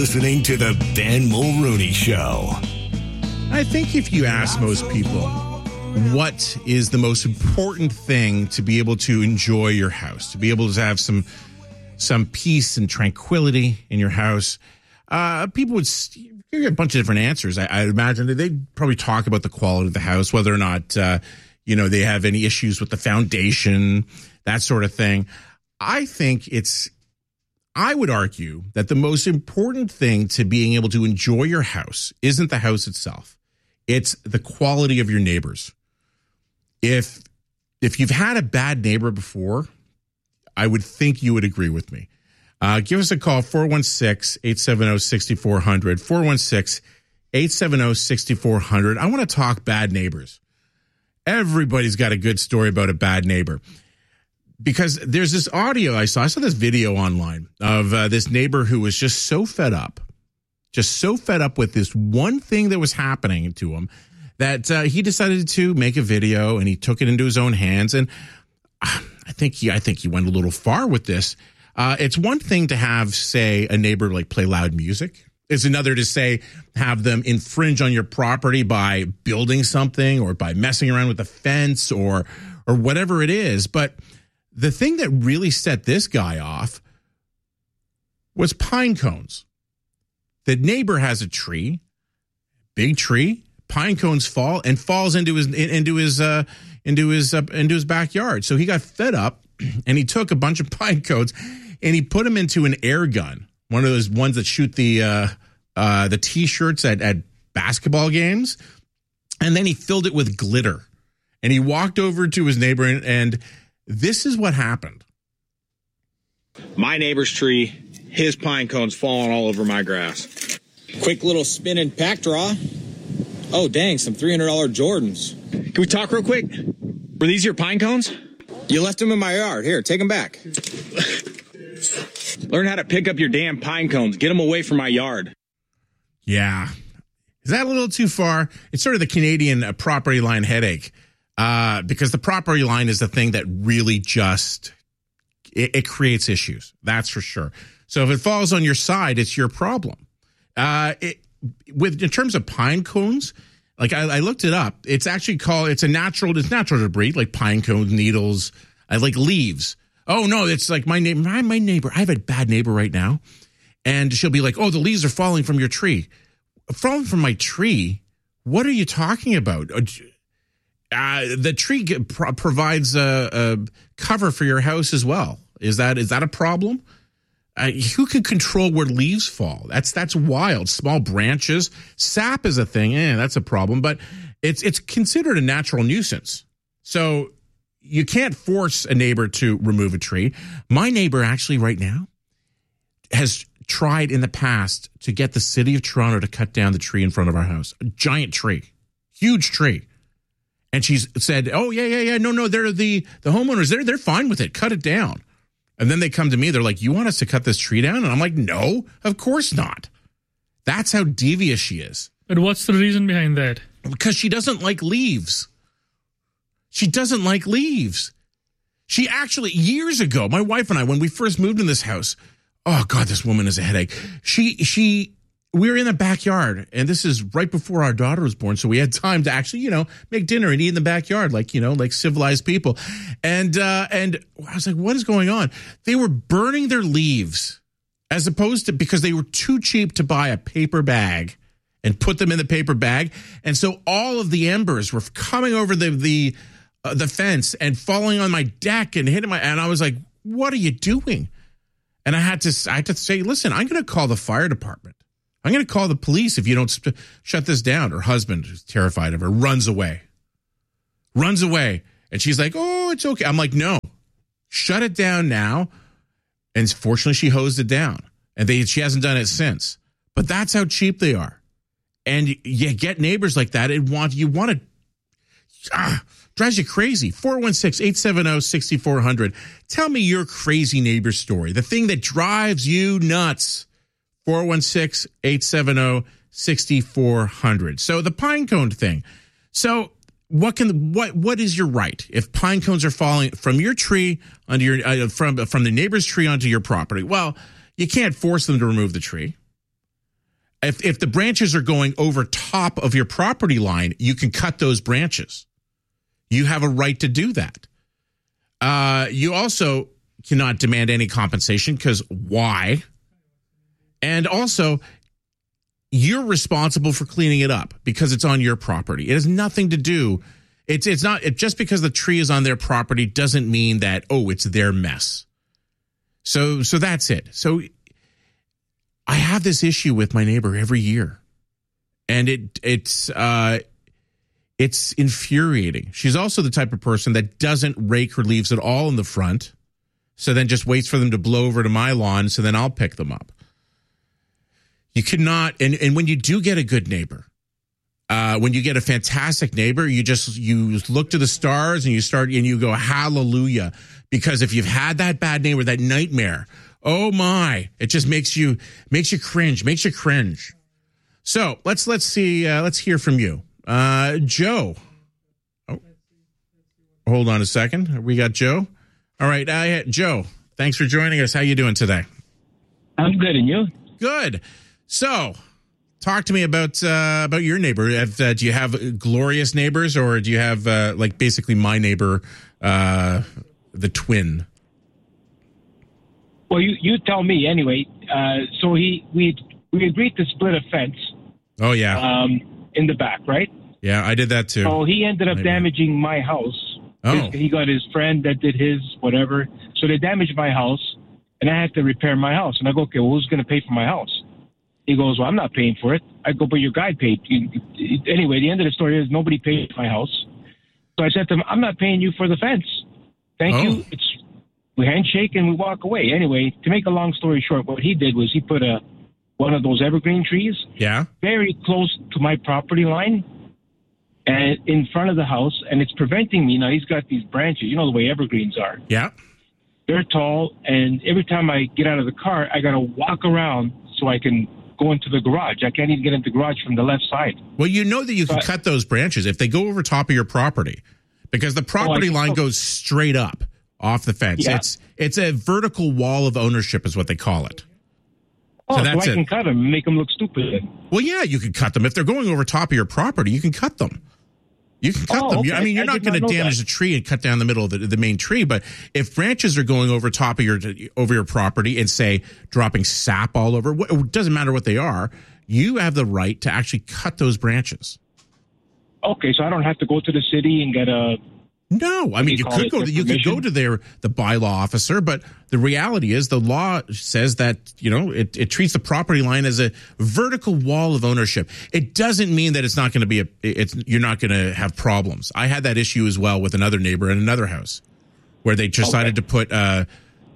listening to the Ben Mulrooney Show. I think if you ask most people, what is the most important thing to be able to enjoy your house, to be able to have some peace and tranquility in your house, people would give you a bunch of different answers. I imagine that they'd probably talk about the quality of the house, whether or not, they have any issues with the foundation, that sort of thing. I would argue that the most important thing to being able to enjoy your house isn't the house itself. It's the quality of your neighbors. If you've had a bad neighbor before, I would think you would agree with me. Give us a call, 416-870-6400, 416-870-6400. I want to talk bad neighbors. Everybody's got a good story about a bad neighbor. Because there's this audio I saw this video online of this neighbor who was just so fed up with this one thing that was happening to him that he decided to make a video, and he took it into his own hands. And I think he went a little far with this. It's one thing to have, say, a neighbor like play loud music. It's another to say have them infringe on your property by building something or by messing around with the fence or whatever it is. But the thing that really set this guy off was pine cones. The neighbor has a tree, big tree. Pine cones falls into his backyard. So he got fed up, and he took a bunch of pine cones and he put them into an air gun, one of those ones that shoot the T-shirts at basketball games, and then he filled it with glitter. And he walked over to his neighbor and this is what happened. My neighbor's tree, his pine cones falling all over my grass. Quick little spinning pack draw. Oh, dang, some $300 Jordans. Can we talk real quick? Were these your pine cones? You left them in my yard. Here, take them back. Learn how to pick up your damn pine cones. Get them away from my yard. Yeah. Is that a little too far? It's sort of the Canadian property line headache. Because the property line is the thing that really just, it creates issues. That's for sure. So if it falls on your side, it's your problem. In terms of pine cones, like I looked it up, it's natural debris, like pine cones, needles, like leaves. Oh no, it's like my neighbor. I have a bad neighbor right now, and she'll be like, "Oh, the leaves are falling from your tree." Falling from my tree? What are you talking about? The tree provides a cover for your house as well. Is that a problem? Who can control where leaves fall? That's wild. Small branches, sap is a thing. That's a problem. But it's considered a natural nuisance. So you can't force a neighbor to remove a tree. My neighbor actually right now has tried in the past to get the city of Toronto to cut down the tree in front of our house. A giant tree, huge tree. And she's said, "Oh yeah, no, they're the homeowners. They're fine with it. Cut it down." And then they come to me. They're like, "You want us to cut this tree down?" And I'm like, "No, of course not." That's how devious she is. But what's the reason behind that? Because she doesn't like leaves. She doesn't like leaves. She actually, years ago, my wife and I, when we first moved in this house, oh God, this woman is a headache. We were in the backyard, and this is right before our daughter was born, so we had time to actually, make dinner and eat in the backyard, like civilized people. And I was like, what is going on? They were burning their leaves as opposed to, because they were too cheap to buy a paper bag and put them in the paper bag. And so all of the embers were coming over the fence and falling on my deck and hitting and I was like, what are you doing? And I had to say, listen, I'm going to call the fire department. I'm going to call the police if you don't shut this down. Her husband, who's terrified of her, runs away. And she's like, oh, it's okay. I'm like, no, shut it down now. And fortunately, she hosed it down. And she hasn't done it since. But that's how cheap they are. And you get neighbors like that. Drives you crazy. 416-870-6400. Tell me your crazy neighbor story. The thing that drives you nuts. 416-870-6400. So the pine cone thing. So what is your right if pine cones are falling from your tree onto your from the neighbor's tree onto your property? Well, you can't force them to remove the tree. If the branches are going over top of your property line, you can cut those branches. You have a right to do that. You also cannot demand any compensation because why? And also, you're responsible for cleaning it up because it's on your property. It has nothing to do. It's not just because the tree is on their property doesn't mean that, oh, it's their mess. So that's it. So I have this issue with my neighbor every year, and it's infuriating. She's also the type of person that doesn't rake her leaves at all in the front, so then just waits for them to blow over to my lawn, so then I'll pick them up. You cannot, and when you do get a good neighbor, when you get a fantastic neighbor, you look to the stars and you go hallelujah, because if you've had that bad neighbor, that nightmare, oh my, it just makes you cringe. So let's hear from you, Joe. Oh, hold on a second, we got Joe. All right, Joe, thanks for joining us. How you doing today? I'm good, and you? Good. So, talk to me about your neighbor. Do you have glorious neighbors, or do you have like basically my neighbor, the twin? Well, you tell me anyway. So we agreed to split a fence. Oh yeah. In the back, right? Yeah, I did that too. So he ended up damaging my house. Oh. He got his friend that did his whatever. So they damaged my house, and I had to repair my house. And I go, okay, well, who's going to pay for my house? He goes, well, I'm not paying for it. I go, but your guy paid. Anyway, the end of the story is nobody paid for my house. So I said to him, I'm not paying you for the fence. Thank you. We handshake and we walk away. Anyway, to make a long story short, what he did was he put one of those evergreen trees very close to my property line and in front of the house, and it's preventing me. Now, he's got these branches. You know the way evergreens are. Yeah. They're tall, and every time I get out of the car, I got to walk around so I can go into the garage. I can't even get into the garage from the left side. Well, you know that you can cut those branches if they go over top of your property, because the property line goes straight up off the fence. Yeah. It's a vertical wall of ownership is what they call it. Oh, so I can cut them and make them look stupid. Well, yeah, you can cut them. If they're going over top of your property, you can cut them. You can cut them. Okay. I mean, you're not going to damage the tree and cut down the middle of the main tree. But if branches are going over top of your property and say dropping sap all over, it doesn't matter what they are. You have the right to actually cut those branches. Okay, so I don't have to go to the city and get a. No, I mean you could go to the bylaw officer, but the reality is the law says that it treats the property line as a vertical wall of ownership. It doesn't mean that it's not going to be you're not going to have problems. I had that issue as well with another neighbor in another house where they decided to put an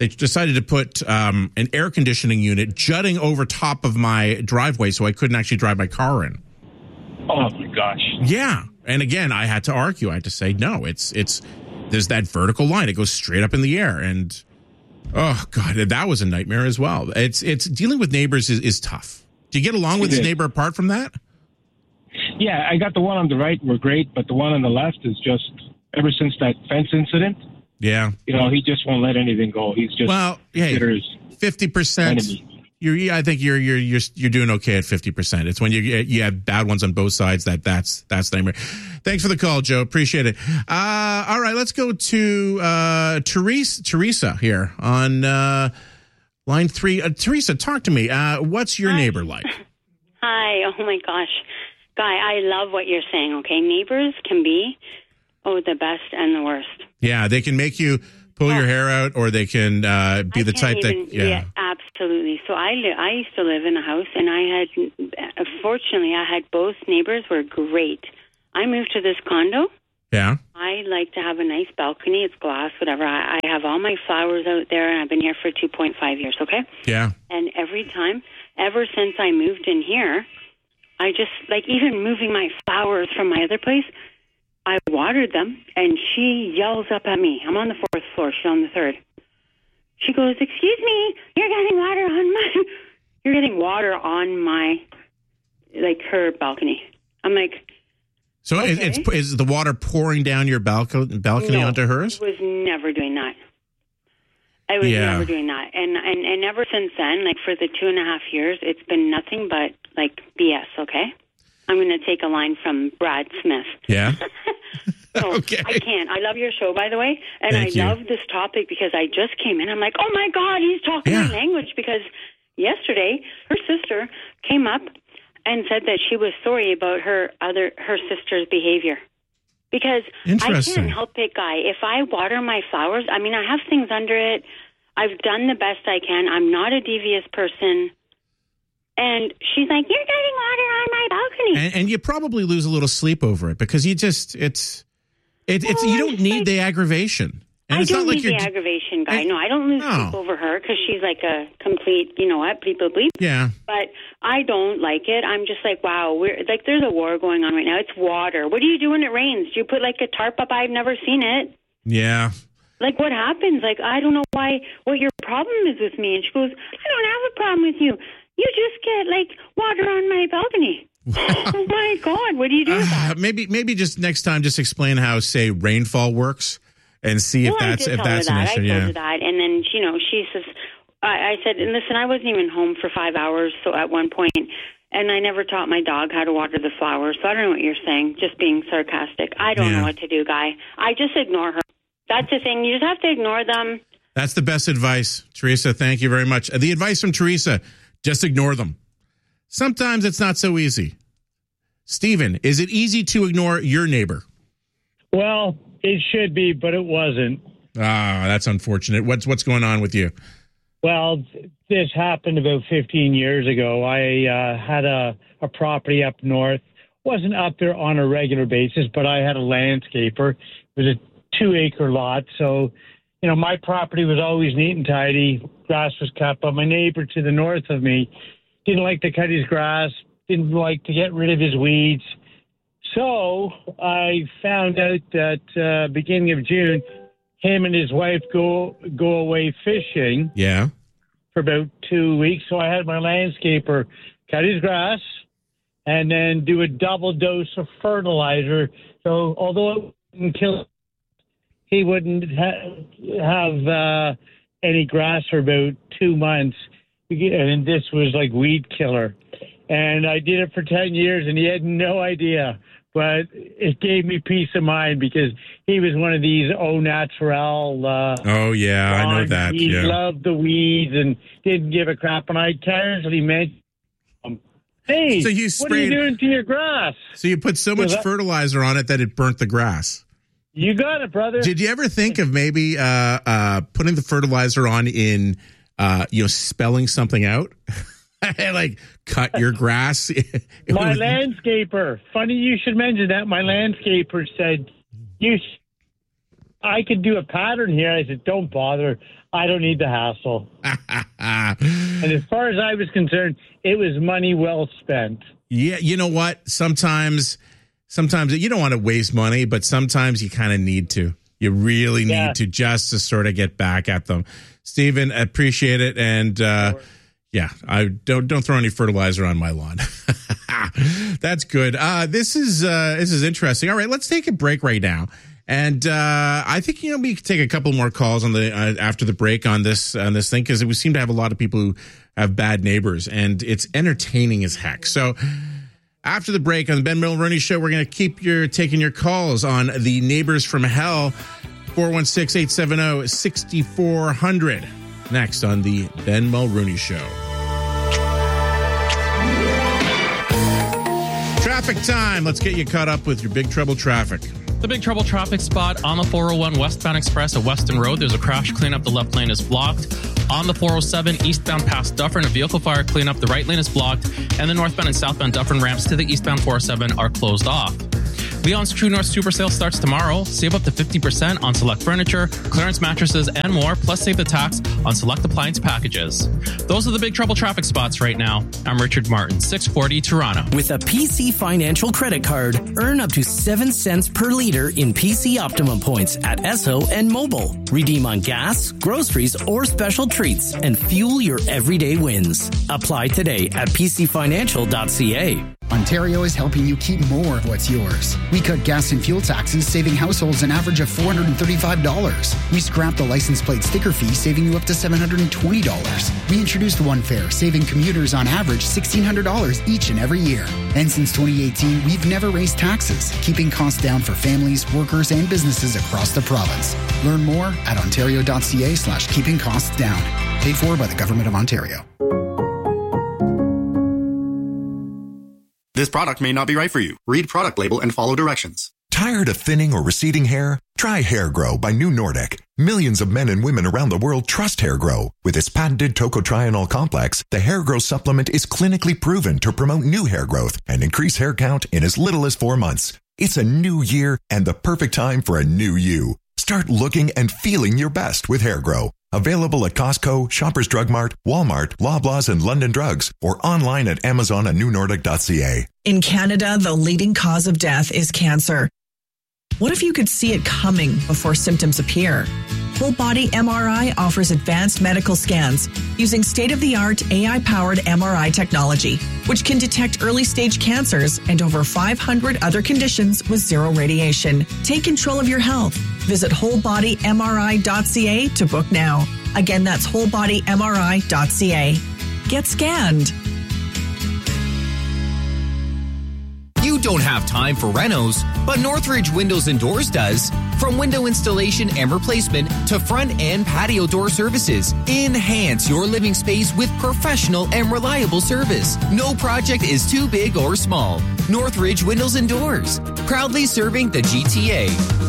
air conditioning unit jutting over top of my driveway, so I couldn't actually drive my car in. Oh my gosh! Yeah. And again, I had to argue. I had to say, no, there's that vertical line. It goes straight up in the air. And, oh, God, that was a nightmare as well. It's dealing with neighbors is tough. Do you get along with this neighbor apart from that? Yeah, I got the one on the right. We're great. But the one on the left is just, ever since that fence incident, he just won't let anything go. He's just 50%. I think you're doing okay at 50%. It's when you have bad ones on both sides that's the neighbor. Thanks for the call, Joe. Appreciate it. All right, let's go to Teresa here on line 3. Teresa, talk to me. What's your neighbor like? Hi. Oh my gosh, Guy, I love what you're saying. Okay, neighbors can be the best and the worst. Yeah, they can make you pull your hair out, or they can be the type that. Yeah, absolutely. So I used to live in a house, and fortunately, I had both neighbors were great. I moved to this condo. Yeah. I like to have a nice balcony. It's glass, whatever. I have all my flowers out there, and I've been here for 2.5 years. Okay. Yeah. And every time, ever since I moved in here, I just even moving my flowers from my other place. I watered them, and she yells up at me. I'm on the 4th floor. She's on the 3rd. She goes, "Excuse me, you're getting water on my, her balcony." I'm like, so okay. Is the water pouring down your balcony onto hers? I was never doing that. And ever since then, for the 2.5 years, it's been nothing but like BS, okay? I'm going to take a line from Brad Smith. Yeah. So okay. I can't. I love your show, by the way, and Thank you. love this topic because I just came in. I'm like, oh my God, he's talking my language, because yesterday her sister came up and said that she was sorry about her sister's behavior. Because I can't help it, Guy. If I water my flowers, I mean, I have things under it. I've done the best I can. I'm not a devious person. And she's like, you're getting water on my balcony. And you probably lose a little sleep over it because you just, you don't need the aggravation. And I it's don't not like need the aggravation, Guy. No, I don't lose sleep over her because she's like a complete, you know what, bleep, bleep, bleep. Yeah. But I don't like it. I'm just like, wow, there's a war going on right now. It's water. What do you do when it rains? Do you put like a tarp up? I've never seen it. Yeah. Like, what happens? Like, I don't know what your problem is with me. And she goes, I don't have a problem with you. You just get like water on my balcony. Oh my God, what do you do with that? Maybe just next time, just explain how, say, rainfall works. And see if that's an issue. I told her that, and then she says, I said, listen, I wasn't even home for 5 hours, so at one point, and I never taught my dog how to water the flowers. So I don't know what you're saying. Just being sarcastic. I don't know what to do, Guy. I just ignore her. That's the thing. You just have to ignore them. That's the best advice, Teresa. Thank you very much. The advice from Teresa: just ignore them. Sometimes it's not so easy. Stephen, is it easy to ignore your neighbor? Well, it should be, but it wasn't. Ah, that's unfortunate. What's going on with you? Well, this happened about 15 years ago. I had a property up north. Wasn't up there on a regular basis, but I had a landscaper. It was a 2-acre lot, so my property was always neat and tidy. Grass was cut, but my neighbor to the north of me didn't like to cut his grass, didn't like to get rid of his weeds. So I found out that beginning of June, him and his wife go away fishing. Yeah. For about 2 weeks. So I had my landscaper cut his grass and then do a double dose of fertilizer. So although it wouldn't kill, he wouldn't have any grass for about 2 months. And this was like weed killer. And I did it for 10 years, and he had no idea. But it gave me peace of mind because he was one of these au naturel. Oh, yeah, I know that. He loved the weeds and didn't give a crap. And I casually mentioned, hey, so what are you doing to your grass? So you put so much fertilizer on it that it burnt the grass. You got it, brother. Did you ever think of maybe putting the fertilizer on in, spelling something out? Like cut your grass. My landscaper. Funny you should mention that. My landscaper said, I could do a pattern here. I said, don't bother. I don't need the hassle. And as far as I was concerned, it was money well spent. Yeah, you know what? Sometimes you don't want to waste money, but sometimes you kind of need to. You really need to just to sort of get back at them. Stephen, appreciate it. And yeah, I don't throw any fertilizer on my lawn. That's good. This is interesting. All right, let's take a break right now. And I think we can take a couple more calls on the after the break on this thing, because we seem to have a lot of people who have bad neighbors, and it's entertaining as heck. So after the break on the Ben Mulroney Show, we're going to keep taking your calls on the neighbors from hell. 416-870-6400. Next on the Ben Mulroney Show. Traffic time. Let's get you caught up with your Big Trouble traffic. The Big Trouble traffic spot on the 401 westbound express at Weston Road. There's a crash cleanup. The left lane is blocked. On the 407 eastbound past Dufferin, a vehicle fire cleanup. The right lane is blocked. And the northbound and southbound Dufferin ramps to the eastbound 407 are closed off. Leon's True North Super Sale starts tomorrow. Save up to 50% on select furniture, clearance mattresses, and more, plus save the tax on select appliance packages. Those are the Big Trouble traffic spots right now. I'm Richard Martin, 640 Toronto. With a PC Financial credit card, earn up to 7 cents per liter in PC Optimum points at Esso and Mobile. Redeem on gas, groceries, or special treats, and fuel your everyday wins. Apply today at pcfinancial.ca. Ontario is helping you keep more of what's yours. We cut gas and fuel taxes, saving households an average of $435. We scrapped the license plate sticker fee, saving you up to $720. We introduced One Fare, saving commuters on average $1,600 each and every year. And since 2018, we've never raised taxes, keeping costs down for families, workers, and businesses across the province. Learn more at ontario.ca/keeping costs down. Paid for by the Government of Ontario. This product may not be right for you. Read product label and follow directions. Tired of thinning or receding hair? Try Hair Grow by New Nordic. Millions of men and women around the world trust Hair Grow. With its patented tocotrienol complex, the Hair Grow supplement is clinically proven to promote new hair growth and increase hair count in as little as 4 months. It's a new year and the perfect time for a new you. Start looking and feeling your best with Hair Grow. Available at Costco, Shoppers Drug Mart, Walmart, Loblaws, and London Drugs, or online at Amazon and newnordic.ca. In Canada, the leading cause of death is cancer. What if you could see it coming before symptoms appear? Whole Body MRI offers advanced medical scans using state-of-the-art AI-powered MRI technology, which can detect early-stage cancers and over 500 other conditions with zero radiation. Take control of your health. Visit wholebodymri.ca to book now. Again, that's wholebodymri.ca. Get scanned. You don't have time for renos, but Northridge Windows and Doors does. From window installation and replacement to front and patio door services, enhance your living space with professional and reliable service. No project is too big or small. Northridge Windows and Doors, proudly serving the GTA.